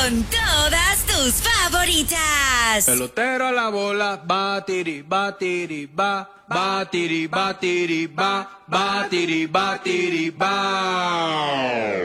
con todas tus favoritas. Pelotero a la bola, batiri, batiri, ba, batiri, batiri, ba, batiri, batiri, ba.